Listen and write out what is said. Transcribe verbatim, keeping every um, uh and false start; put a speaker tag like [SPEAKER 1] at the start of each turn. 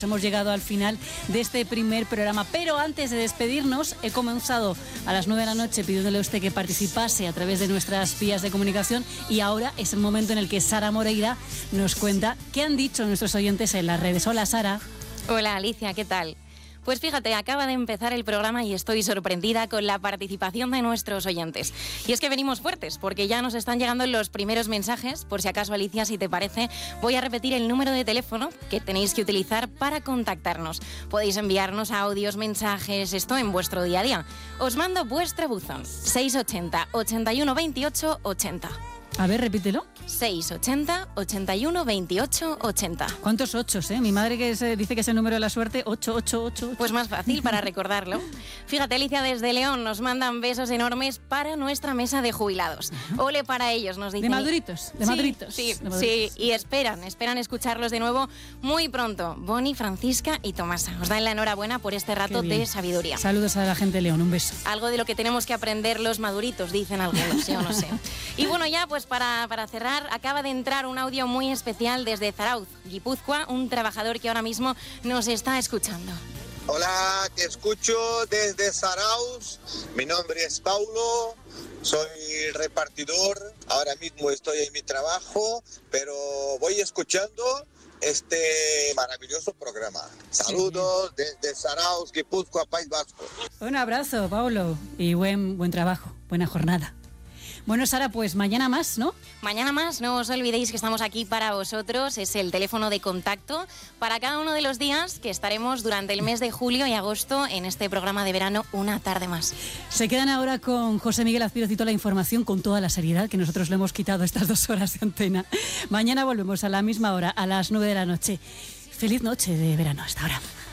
[SPEAKER 1] Hemos llegado al final de este primer programa, pero antes de despedirnos he comenzado a las nueve de la noche pidiéndole a usted que participase a través de nuestras vías de comunicación y ahora es el momento en el que Sara Moreira nos cuenta qué han dicho nuestros oyentes en las redes. Hola, Sara.
[SPEAKER 2] Hola, Alicia, ¿qué tal? Pues fíjate, acaba de empezar el programa y estoy sorprendida con la participación de nuestros oyentes. Y es que venimos fuertes, porque ya nos están llegando los primeros mensajes. Por si acaso, Alicia, si te parece, voy a repetir el número de teléfono que tenéis que utilizar para contactarnos. Podéis enviarnos audios, mensajes, esto en vuestro día a día. Os mando vuestro buzón, seiscientos ochenta, ochenta y uno, veintiocho, ochenta.
[SPEAKER 1] A ver, repítelo.
[SPEAKER 2] seiscientos ochenta, ochenta y uno, veintiocho, ochenta.
[SPEAKER 1] ¿Cuántos ochos, eh? Mi madre que se dice que es el número de la suerte, ocho, ocho, ocho.
[SPEAKER 2] Pues más fácil para recordarlo. Fíjate, Alicia, desde León nos mandan besos enormes para nuestra mesa de jubilados. Uh-huh. Ole para ellos, nos dicen.
[SPEAKER 1] De maduritos, de
[SPEAKER 2] sí,
[SPEAKER 1] maduritos.
[SPEAKER 2] Sí,
[SPEAKER 1] de maduritos.
[SPEAKER 2] sí, y esperan, esperan escucharlos de nuevo muy pronto. Boni, Francisca y Tomasa. Os dan la enhorabuena por este rato de sabiduría.
[SPEAKER 1] Saludos a la gente de León, un beso.
[SPEAKER 2] Algo de lo que tenemos que aprender los maduritos, dicen algunos, yo no sé. Y bueno, ya pues para, para cerrar, acaba de entrar un audio muy especial desde Zarauz, Guipúzcoa, un trabajador que ahora mismo nos está escuchando.
[SPEAKER 3] Hola, te escucho desde Zarauz. Mi nombre es Paulo, soy repartidor. Ahora mismo estoy en mi trabajo, pero voy escuchando este maravilloso programa. Saludos sí, desde Zarauz, Guipúzcoa, País Vasco.
[SPEAKER 1] Un abrazo, Paulo, y buen, buen trabajo, buena jornada. Bueno, Sara, pues mañana más, ¿no?
[SPEAKER 2] Mañana más, no os olvidéis que estamos aquí para vosotros, es el teléfono de contacto para cada uno de los días que estaremos durante el mes de julio y agosto en este programa de verano Una Tarde Más.
[SPEAKER 1] Se quedan ahora con José Miguel Azpirocito la información con toda la seriedad que nosotros le hemos quitado estas dos horas de antena. Mañana volvemos a la misma hora, a las nueve de la noche. Feliz noche de verano, hasta ahora.